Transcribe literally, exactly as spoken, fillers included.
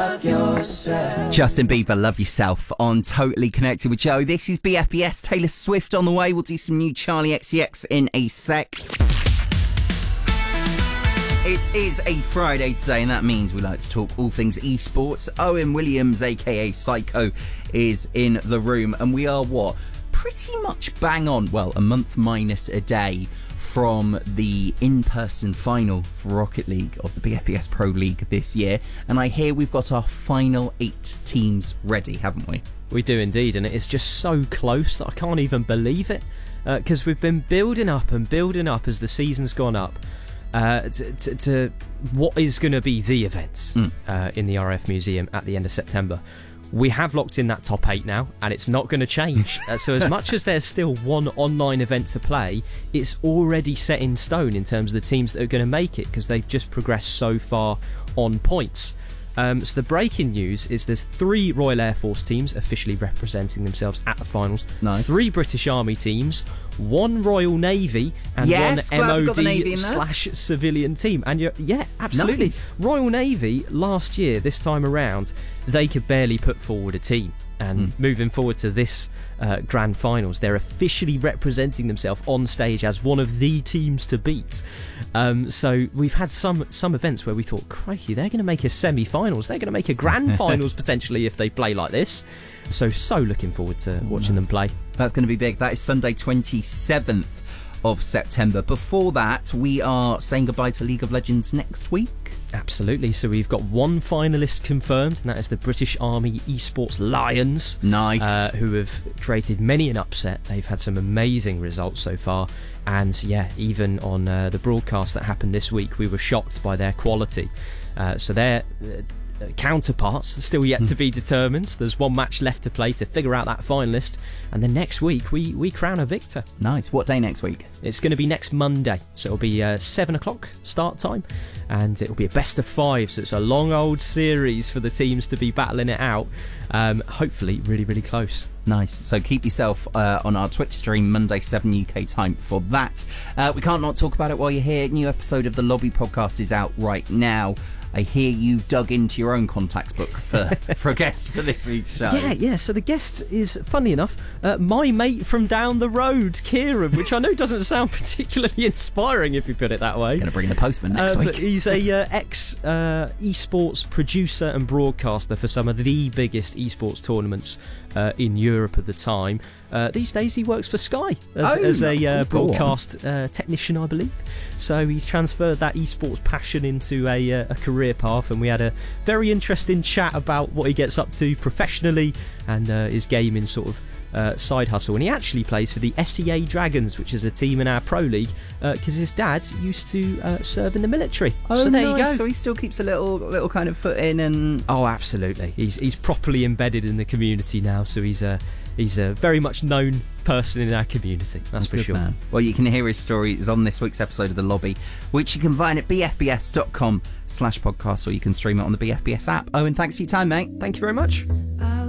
love yourself. Justin Bieber, Love Yourself on Totally Connected with Joe. This is B F B S. Taylor Swift on the way. We'll do some new Charlie X C X in a sec. It is a Friday today, and that means we like to talk all things esports. Owen Williams, aka Psycho, is in the room, and we are what? Pretty much bang on, well, a month minus a day from the in-person final for Rocket League of the B F B S Pro League this year. And I hear we've got our final eight teams ready, haven't we? We do indeed, and it's just so close that I can't even believe it. Because uh, we've been building up and building up as the season's gone up. Uh, to, to, to what is going to be the events mm. uh, in the R F Museum at the end of September. We have locked in that top eight now, and it's not going to change. uh, so as much as there's still one online event to play, it's already set in stone in terms of the teams that are going to make it, because they've just progressed so far on points. Um, so the breaking news is there's three Royal Air Force teams officially representing themselves at the finals. Nice. Three British Army teams, one Royal Navy, and yes, one M O D slash civilian team. And you're, yeah, absolutely. Nice. Royal Navy last year, this time around, they could barely put forward a team. And mm. moving forward to this uh, grand finals, they're officially representing themselves on stage as one of the teams to beat. Um, so we've had some some events where we thought, crikey, they're going to make a semi-finals. They're going to make a grand finals potentially if they play like this. So, so looking forward to watching nice. them play. That's going to be big. That is Sunday twenty-seventh of September. Before that, we are saying goodbye to League of Legends next week. Absolutely. So we've got one finalist confirmed, and that is the British Army Esports Lions. Nice. Uh, who have created many an upset. They've had some amazing results so far. And yeah, even on uh, the broadcast that happened this week, we were shocked by their quality. Uh, so they're... Uh, counterparts still yet to be determined. So there's one match left to play to figure out that finalist, and then next week we we crown a victor. Nice. What day next week? It's going to be next Monday, so it'll be uh, seven o'clock start time, and it'll be a best of five, so it's a long old series for the teams to be battling it out. Um, hopefully really really close. Nice. So keep yourself uh, on our Twitch stream Monday seven U K time for that. Uh, we can't not talk about it while you're here. New episode of the Lobby podcast is out right now. I hear you dug into your own contacts book for, for a guest for this week's show. Yeah, yeah. So the guest is, funny enough, uh, my mate from down the road, Kieran, which I know doesn't sound particularly inspiring if you put it that way. He's going to bring in the postman next uh, week. But he's a uh, ex uh, esports producer and broadcaster for some of the biggest esports tournaments uh, in Europe at the time. Uh, these days he works for Sky as, oh, as a uh, cool. broadcast uh, technician, I believe. So he's transferred that esports passion into a, uh, a career path, and we had a very interesting chat about what he gets up to professionally and uh, his gaming sort of uh, side hustle. And he actually plays for the S E A Dragons, which is a team in our Pro League, because uh, his dad used to uh, serve in the military. Oh, so there nice. you go. So he still keeps a little little kind of foot in. And oh, absolutely. He's he's properly embedded in the community now, so he's a he's a very much known person in our community, that's for Good sure. Man. Well, you can hear his story is on this week's episode of The Lobby, which you can find at bfbs.com slash podcast, or you can stream it on the B F B S app. Owen, thanks for your time, mate. Thank you very much.